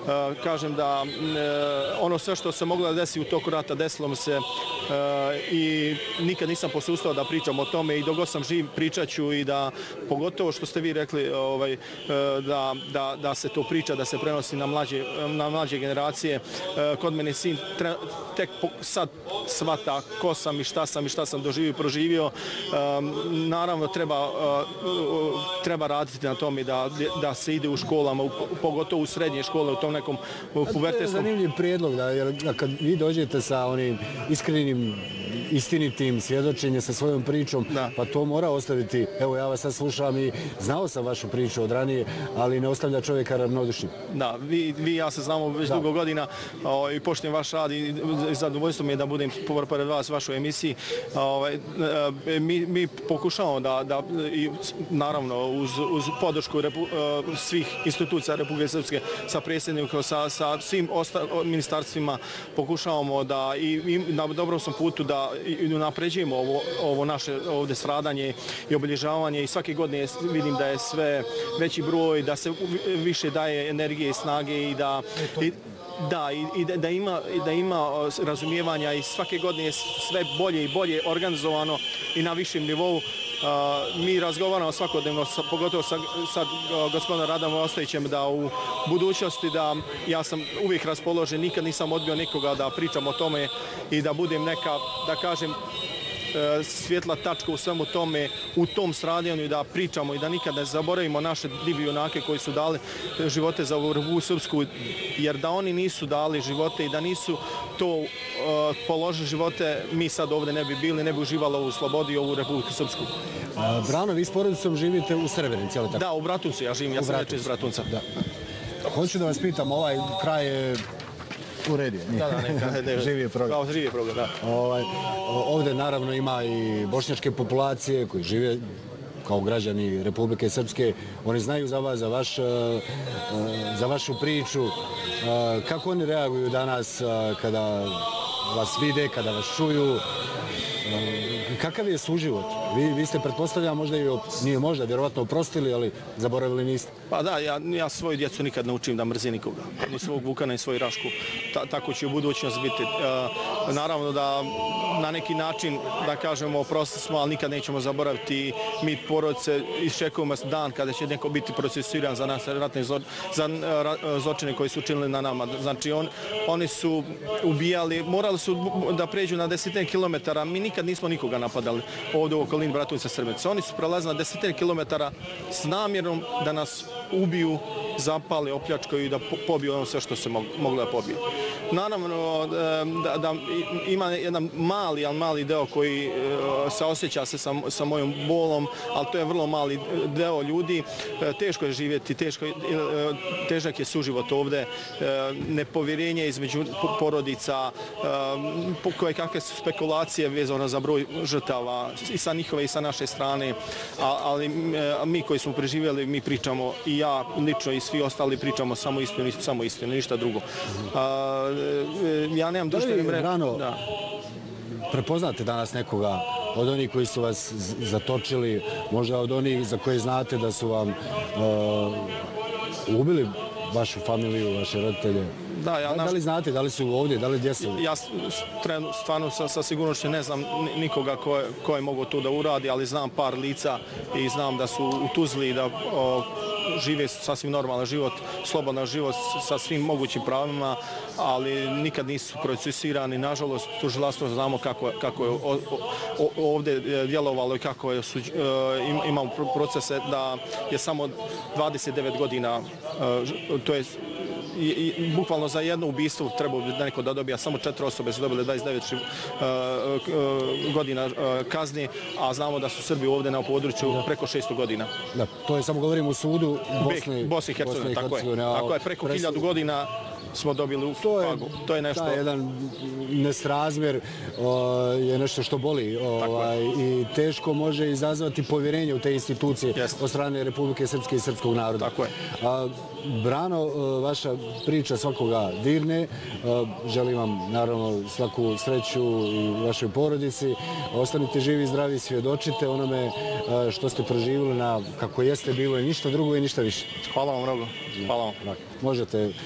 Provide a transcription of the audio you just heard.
kažem da ono sve što se moglo da desi u toku rata desilo mi se i nikad nisam posustao da pričam o tome i dok god sam živ pričat ću i da pogotovo što ste vi rekli da se to priča, da se prenosi na mlađe generacije. Kod mene sin tek sad shvata ko sam i šta sam doživio i proživio. Naravno treba raditi na tome da se ide u školama, pogotovo u srednje škole, u tom nekom pubertetskom. To je zanimljiv prijedlog, jer kad vi dođete sa onim iskrenim, istinitim svjedočenjem sa svojom pričom, pa to mora ostaviti. Evo, ja vas sad slušam i znao sam vašu priču od ranije, ali ne ostavlja čovjeka ravnodušnim. Da, vi i ja se znamo već dugo godina i poštujem vaš rad i zadovoljstvo mi je da budem pored vas u vašoj emisiji. Mi pokušavamo da naravno uz podršku svih institucija Republike Srpske sa predsjednikom, sa svim ministarstvima pokušavamo da i na dobrom sam putu da napređujemo ovo naše ovdje stradanje i obilježavanje i svake godine vidim da je sve veći broj, da se više daje energije i snage i da ima razumijevanja i svake godine je sve bolje i bolje organizovano i na višem nivou. Mi razgovaramo svakodnevno, pogotovo sa gospodinom Radom Ostojićem, da u budućnosti da ja sam uvijek raspoložen, nikad nisam odbio nikoga da pričam o tome i da budem neka, da kažem, svjetla tačka u svemu tome, u tom stradanju i da pričamo i da nikad ne zaboravimo naše divne junake koji su dali živote za ovu Republiku Srpsku, jer da oni nisu dali živote i da nisu to položili živote, mi sad ovdje ne bi bili, ne bi uživali ovu slobodu i ovu Republiku Srpsku. Brano, vi s porodicom živite u Srebrenici, ali tako? Da, u Bratuncu ja živim, ja sam reče iz Bratunca. Hoću da vas pitam, ovaj kraj je uredio. Živi program. Živi program, da. Ovdje naravno ima i bošnjačke populacije koji žive kao građani Republike Srpske. Oni znaju za vas, za vašu priču. Kako oni reaguju danas kada vas vide, kada vas čuju? Kakav je suživot? Vi ste, pretpostavljam, možda i nije možda, vjerovatno oprostili, ali zaboravili niste. Pa da, ja svoju djecu nikad ne učim da mrzi nikoga. Ni svog Vukana, ni svoju Rašku. Tako će u budućnost biti. Naravno da na neki način, da kažemo, oprostili smo, ali nikad nećemo zaboraviti. Mi porodice iščekujemo dan kada će neko biti procesuiran za nas ratne zločine koji su učinili na nama. Znači, oni su ubijali, morali su da pređu na 10 kilometara. Mi nikad nismo nikoga napadali ovdje u okolini Bratunca Srebrenice. Oni su prelazili na 10 kilometara s namjerom da nas ubiju, zapali, opljačkaju i da pobiju ono sve što se moglo da pobije. Naravno da ima jedan mali deo koji se osjeća se sa mojom bolom, ali to je vrlo mali deo ljudi. Teško je živjeti, težak je suživot ovdje, nepovjerenje između porodica, koje kakve su spekulacije vezano za broj žrtava i sa njihove i sa naše strane, ali mi koji smo preživjeli, mi pričamo i ja lično i svi ostali pričamo samo istinu, ništa drugo. Ja nemam društvene mreže. Brano, prepoznate danas nekoga od onih koji su vas zatočili, možda od onih za koje znate da su vam ubili vašu familiju, vaše roditelje? Da li znate, da li su ovdje, da li gdje su? Ja stvarno sa sigurnošću ne znam nikoga ko je mogao to da uradi, ali znam par lica i znam da su u Tuzli, da žive sasvim normalan život, slobodan život sa svim mogućim pravima, ali nikad nisu procesirani. Nažalost, tužilaštvo znamo kako je ovdje djelovalo i kako je imamo procese da je samo 29 godina, to je bukvalno za jedno ubistvo trebalo bi neko da dobija, samo 4 osobe su dobile 29 godina kazni, a znamo da su Srbi ovdje na području preko 600 godina. Da, to je samo govorimo u sudu Bosne i Hercegovine, tako je, preko 1000 godina smo dobili u Pagu. To je nešto... Jedan nesrazmjer je nešto što boli i teško može izazvati povjerenje u te institucije od strane Republike Srpske i srpskog naroda. Tako je. Brano, vaša priča svakoga dirne. Želim vam naravno svaku sreću i vašoj porodici. Ostanite živi i zdravi, svjedočite onome što ste proživjeli na kako jeste bilo i ništa drugo i ništa više. Hvala vam mnogo. Hvala vam. Možete